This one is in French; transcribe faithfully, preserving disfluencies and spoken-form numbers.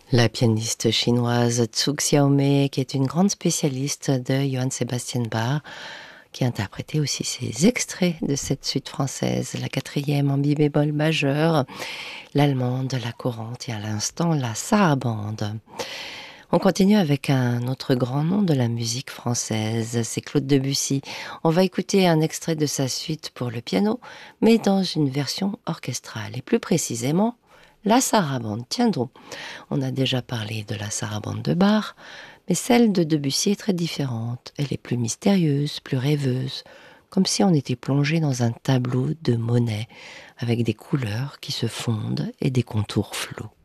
La pianiste chinoise Zhu Xiaomei, qui est une grande spécialiste de Johann Sebastian Bach, qui a interprété aussi ses extraits de cette suite française, la quatrième en mi bémol majeur, l'allemande, la courante et à l'instant la sarabande. On continue avec un autre grand nom de la musique française, c'est Claude Debussy. On va écouter un extrait de sa suite pour le piano, mais dans une version orchestrale, et plus précisément la sarabande. Tiens donc, on a déjà parlé de la sarabande de Bach, mais celle de Debussy est très différente. Elle est plus mystérieuse, plus rêveuse, comme si on était plongé dans un tableau de Monet, avec des couleurs qui se fondent et des contours flous.